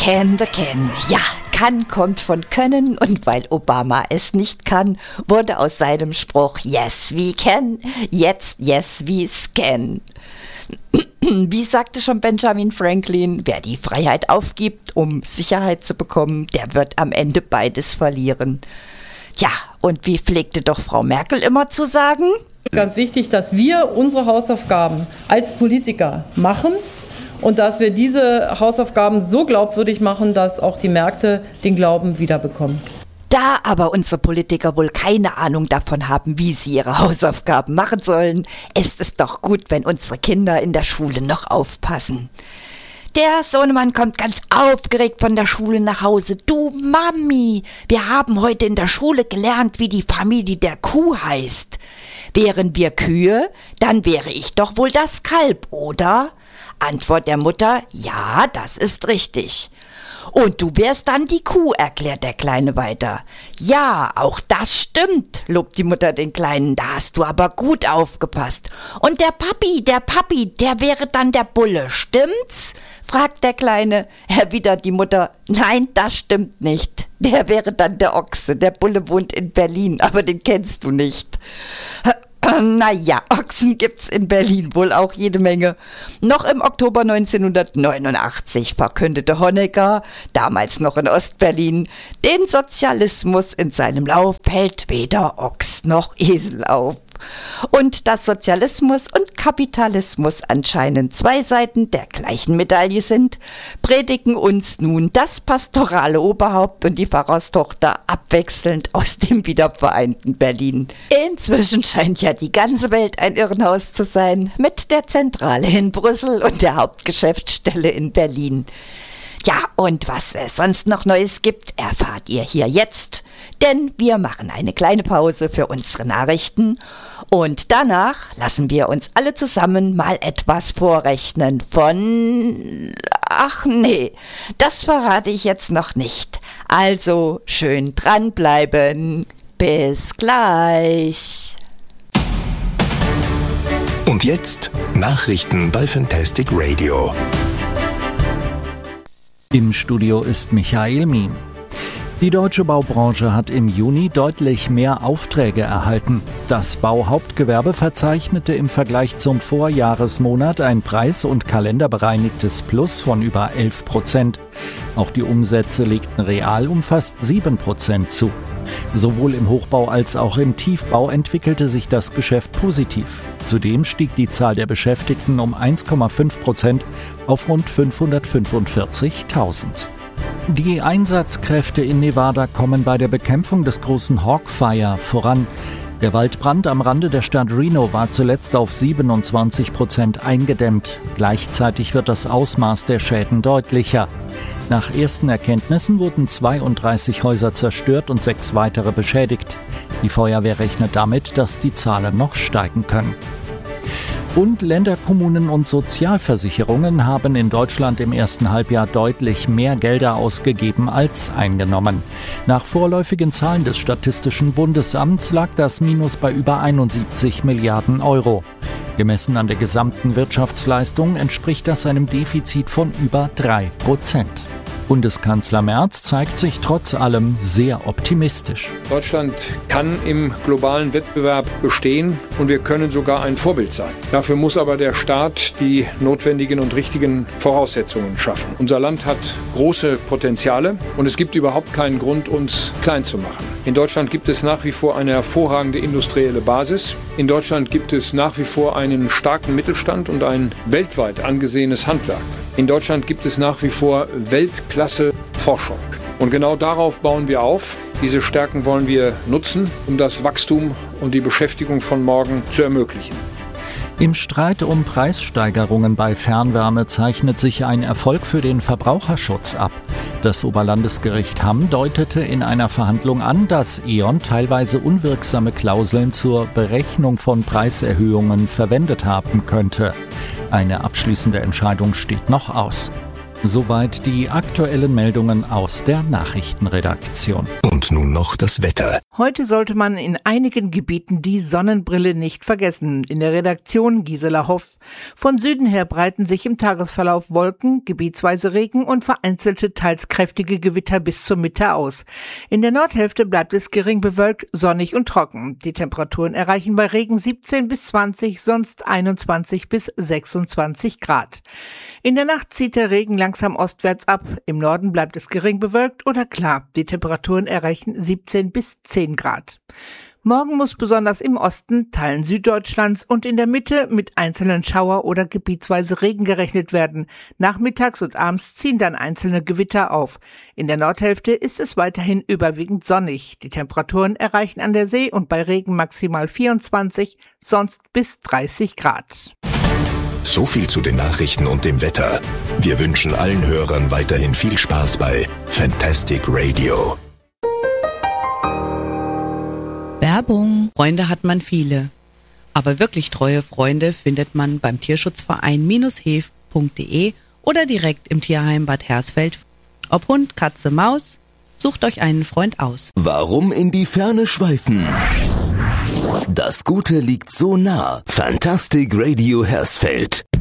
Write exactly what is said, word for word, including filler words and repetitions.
Can the Can. Ja, kann kommt von können und weil Obama es nicht kann, wurde aus seinem Spruch Yes, we can, jetzt Yes, we scan. Wie sagte schon Benjamin Franklin, wer die Freiheit aufgibt, um Sicherheit zu bekommen, der wird am Ende beides verlieren. Tja, und wie pflegte doch Frau Merkel immer zu sagen? Ganz wichtig, dass wir unsere Hausaufgaben als Politiker machen und dass wir diese Hausaufgaben so glaubwürdig machen, dass auch die Märkte den Glauben wiederbekommen. Da aber unsere Politiker wohl keine Ahnung davon haben, wie sie ihre Hausaufgaben machen sollen, ist es doch gut, wenn unsere Kinder in der Schule noch aufpassen. Der Sohnemann kommt ganz aufgeregt von der Schule nach Hause. Du Mami, wir haben heute in der Schule gelernt, wie die Familie der Kuh heißt. Wären wir Kühe, dann wäre ich doch wohl das Kalb, oder? Antwort der Mutter, ja, das ist richtig. Und du wärst dann die Kuh, erklärt der Kleine weiter. Ja, auch das stimmt, lobt die Mutter den Kleinen, da hast du aber gut aufgepasst. Und der Papi, der Papi, der wäre dann der Bulle, stimmt's? Fragt der Kleine, erwidert die Mutter, nein, das stimmt nicht. Der wäre dann der Ochse, der Bulle wohnt in Berlin, aber den kennst du nicht. Naja, Ochsen gibt's in Berlin wohl auch jede Menge. Noch im Oktober neunzehnhundertneunundachtzig verkündete Honecker, damals noch in Ostberlin, den Sozialismus in seinem Lauf hält weder Ochs noch Esel auf. Und dass Sozialismus und Kapitalismus anscheinend zwei Seiten der gleichen Medaille sind, predigen uns nun das pastorale Oberhaupt und die Pfarrerstochter abwechselnd aus dem wiedervereinten Berlin. Inzwischen scheint ja die ganze Welt ein Irrenhaus zu sein, mit der Zentrale in Brüssel und der Hauptgeschäftsstelle in Berlin. Ja, und was es sonst noch Neues gibt, erfahrt ihr hier jetzt, denn wir machen eine kleine Pause für unsere Nachrichten und danach lassen wir uns alle zusammen mal etwas vorrechnen von... Ach nee, das verrate ich jetzt noch nicht. Also schön dranbleiben. Bis gleich. Und jetzt Nachrichten bei Fantastic Radio. Im Studio ist Michael Mien. Die deutsche Baubranche hat im Juni deutlich mehr Aufträge erhalten. Das Bauhauptgewerbe verzeichnete im Vergleich zum Vorjahresmonat ein preis- und kalenderbereinigtes Plus von über elf Prozent. Auch die Umsätze legten real um fast sieben Prozent zu. Sowohl im Hochbau als auch im Tiefbau entwickelte sich das Geschäft positiv. Zudem stieg die Zahl der Beschäftigten um eins Komma fünf Prozent auf rund fünfhundertfünfundvierzigtausend. Die Einsatzkräfte in Nevada kommen bei der Bekämpfung des großen Hawkfire voran. Der Waldbrand am Rande der Stadt Reno war zuletzt auf siebenundzwanzig Prozent eingedämmt. Gleichzeitig wird das Ausmaß der Schäden deutlicher. Nach ersten Erkenntnissen wurden zweiunddreißig Häuser zerstört und sechs weitere beschädigt. Die Feuerwehr rechnet damit, dass die Zahlen noch steigen können. Und Länder, Kommunen und Sozialversicherungen haben in Deutschland im ersten Halbjahr deutlich mehr Gelder ausgegeben als eingenommen. Nach vorläufigen Zahlen des Statistischen Bundesamts lag das Minus bei über einundsiebzig Milliarden Euro. Gemessen an der gesamten Wirtschaftsleistung entspricht das einem Defizit von über drei Prozent. Bundeskanzler Merz zeigt sich trotz allem sehr optimistisch. Deutschland kann im globalen Wettbewerb bestehen und wir können sogar ein Vorbild sein. Dafür muss aber der Staat die notwendigen und richtigen Voraussetzungen schaffen. Unser Land hat große Potenziale und es gibt überhaupt keinen Grund, uns klein zu machen. In Deutschland gibt es nach wie vor eine hervorragende industrielle Basis. In Deutschland gibt es nach wie vor einen starken Mittelstand und ein weltweit angesehenes Handwerk. In Deutschland gibt es nach wie vor Weltklasse Forschung. Und genau darauf bauen wir auf. Diese Stärken wollen wir nutzen, um das Wachstum und die Beschäftigung von morgen zu ermöglichen. Im Streit um Preissteigerungen bei Fernwärme zeichnet sich ein Erfolg für den Verbraucherschutz ab. Das Oberlandesgericht Hamm deutete in einer Verhandlung an, dass E.ON teilweise unwirksame Klauseln zur Berechnung von Preiserhöhungen verwendet haben könnte. Eine abschließende Entscheidung steht noch aus. Soweit die aktuellen Meldungen aus der Nachrichtenredaktion. Und nun noch das Wetter. Heute sollte man in einigen Gebieten die Sonnenbrille nicht vergessen. In der Redaktion Gisela Hoff. Von Süden her breiten sich im Tagesverlauf Wolken, gebietsweise Regen und vereinzelte teils kräftige Gewitter bis zur Mitte aus. In der Nordhälfte bleibt es gering bewölkt, sonnig und trocken. Die Temperaturen erreichen bei Regen siebzehn bis zwanzig, sonst einundzwanzig bis sechsundzwanzig Grad. In der Nacht zieht der Regen langsam ostwärts ab. Im Norden bleibt es gering bewölkt oder klar. Die Temperaturen erreichen siebzehn bis zehn Grad. Morgen muss besonders im Osten, Teilen Süddeutschlands und in der Mitte mit einzelnen Schauer oder gebietsweise Regen gerechnet werden. Nachmittags und abends ziehen dann einzelne Gewitter auf. In der Nordhälfte ist es weiterhin überwiegend sonnig. Die Temperaturen erreichen an der See und bei Regen maximal vierundzwanzig, sonst bis dreißig Grad. So viel zu den Nachrichten und dem Wetter. Wir wünschen allen Hörern weiterhin viel Spaß bei Fantastic Radio. Werbung. Freunde hat man viele. Aber wirklich treue Freunde findet man beim Tierschutzverein heef punkt de oder direkt im Tierheim Bad Hersfeld. Ob Hund, Katze, Maus, sucht euch einen Freund aus. Warum in die Ferne schweifen? Das Gute liegt so nah. Fantastic Radio Hersfeld.